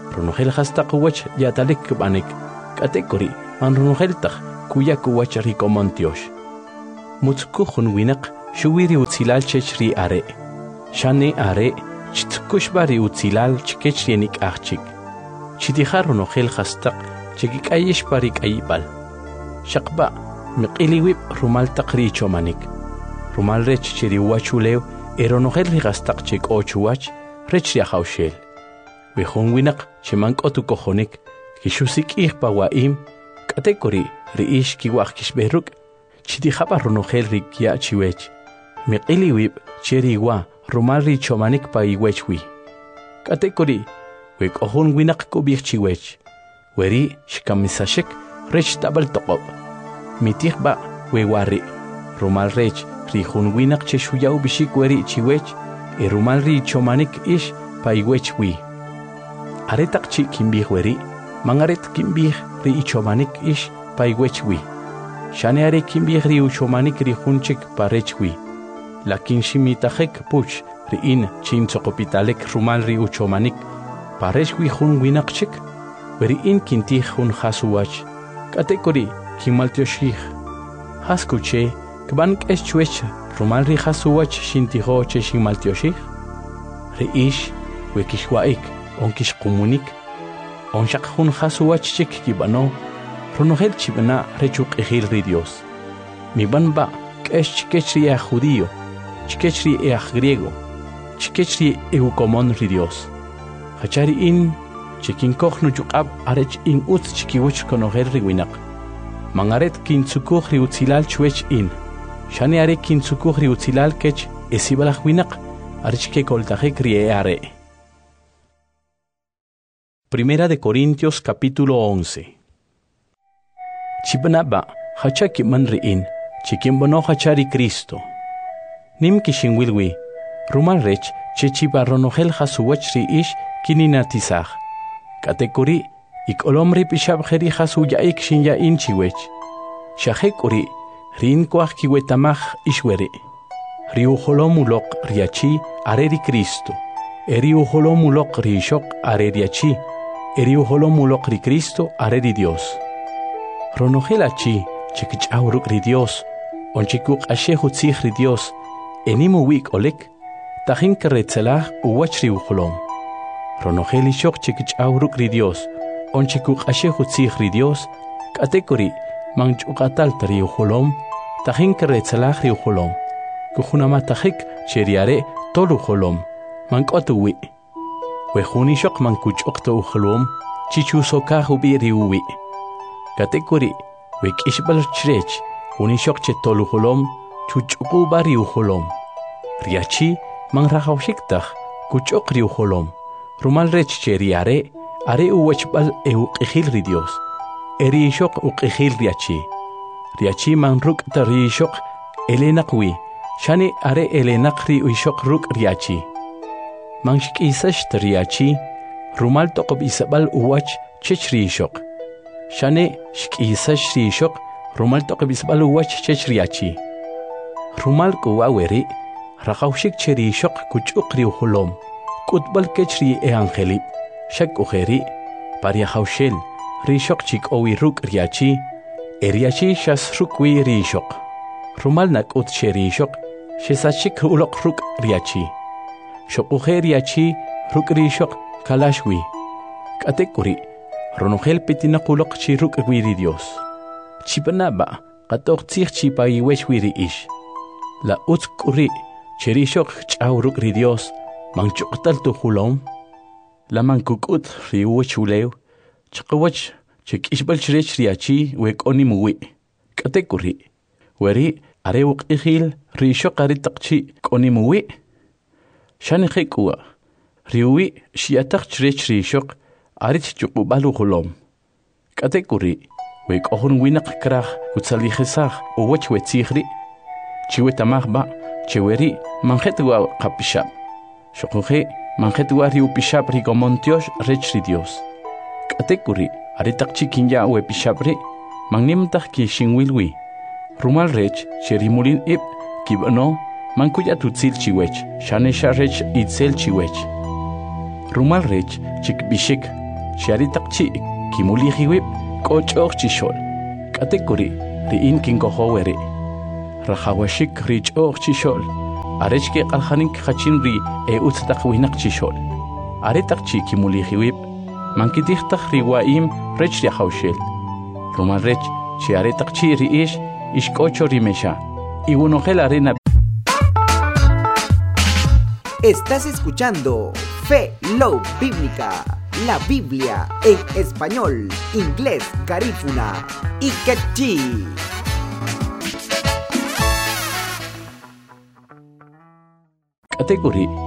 A: Ronogel hastaq uwach yatalik kbanik. Katekori man ronogel tak kuyak uwach rikomontiosh. Mutzkukhun winak shuwiri utzilal chechri are. Shane are chitkushbari utzilal chikechrienik achik. Chitihar ronogel hastaq chekik ayesh parik ayibal. Shaqba miqiliwib rumal taqri chomanik. Rumal rech chiri uwachulew eronogel rigastaq chek ochuwach rech riahaushel. Wehon winak chimank otukohonik kishusik ihpawaim katekori riish kiwak kishberuk chitihaba ronogel rikia chiwech. Miqiliwib cheriwa rumal ri chomanik pa iwechwi. Katekori wek ohon winak kubik chiwech. Weri shikamisashek rech tabal toqob. Mitihba wewari rumal rech rihun winak cheshuyaw bishik weri chiwech e rumal ri chomanik ish pa iwechwi. Aretak chi kimbih weri mangaret kimbih ri chomanik ish pa iwechwi. Shane are kimbih ri chomanik rihunchik pa rechwi. Lakin shimitajek puch ri in chin sokopitalek rumal ri chomanik pa rechwi hun winakchik weri in kintih hun hasuwach. Katekori kimaltioshich. Haskuche kbank eschwech rumal ri hasuwach shintiho che shimaltioshich. Reish wekishwaik onkish kumunik onshak hun hasuwach chik kibano ronogel chibana rechuk ejil ri Dios. Mi banba kesh chikechri a judío, chikechri a griego, chikechri eukomon ri Dios. Hachari in chikin kochnu chukab arech in utz chikiwich konogel ri winak. Mangaret kin tsukuch ri utzilal chwech in. Shani are kin tsukuch ri utzilal kech esibalach winak arech ke koltajek ri are. Primera de Corintios capítulo 11. Chibanaba hachaki man riin, chikimbono hachari Cristo. Nim kishinwilwi, rumal rech chechiba ronogel hasuwach ri ish kininatizach. Katekuri ikolomri pishabjeri hasuyaik shinya inchiwech. Shahekuri rin kwach kiwetamach ishwere. Riuholomulok riachi areri Cristo. Eriuholomulok rishok areriachi. Eriuholomulok ri Cristo areri Dios. Ronogelachi chikichauruk ri Dios. Onchikuk ashehutzich ri Dios. Enimuwik olek. Tajin keretzelach uwach riuholom. Ronogel ishok chikichauruk ri Dios. Onchikuk ashehutzich ri Dios. Katekori manchukatal riuholom. Tajin keretzelach riuholom. Kujunamatahik cheriare toluholom. Mankotuwi. Wehunishok mankuchokto uholom. Chichusoka hubi riuwi. Katekori wekishbal chrech. Hunishok che toluholom. Chuchukuba riuholom. Riachi manrahaushiktaj. Kuchok riuholom. Rumal rech cheriare. Are uwechbal euqihil ri Dios. Erishok uqihil riachi. Riachi manruk tarishok. Elenakwi. Shani are elenakri uishok ruk riachi. Manshik isash riachi. Rumal toqob isabal uwach chech rishok. Shani shik isash rishok. Rumal toqob isabal uwach chech riachi. Rumal kuwaweri. Rakaushik cherishok kuchuk riuholom. Kutbal kechri e angelip. Shak ujeri. Pariahaushel. Rishok chik owi ruk riachi. Eriachi shas rukwi rishok. Rumal nak ut cherishok. Shesachik ulok ruk riachi. Shokuhe riachi ruk rishok kalashwi. Katekuri. Ronogel petinakulok chi ruk wiri Dios. Chipanaba. Katok tzich chipa iwech wiri ish. La utkuri. Cherishok chaw ruk ri Dios. Manchuktal tu hulom. La mankukut riuwech ulew. Chakawach chikishbal chrech riachi wek onimuwi. Katekuri. Weri. Arewuk ihil rishok aritakchi konimuwi. Shani khekua. Riuwi shiatak chrech rishok arit chukubalu hulom. Katekuri. Wek ohun winak krach utsalijesach uwech wetzihri. Chiwetamachba cheweri manjetwa kapishab. Shokuhe manjetwa riupishab rigomontiosh rech ri Dios. Katekuri aritakchi kinya wepishabri magnimtak ki shinwilwi. Rumal rech cherimulin ip kibano mankuya tutzil chiwech shane sharech itzel chiwech. Rumal rech chikbishik Sharitakchi kimulihiwip kochok chishol. Katekuri riin kinkohowere. Rahawashik richoch chishol. Arechke alhanik hachinri uttak winak chishol. Aretakchi kimulihiwip. Mankitihtak riwaim rech riahaushel. Roman rech chi aretakchi riish ishkocho rimesha. Iwunogel arena.
C: Estás escuchando Fe Love Bíblica, la Biblia en español, inglés, garífuna y quechí.
A: Category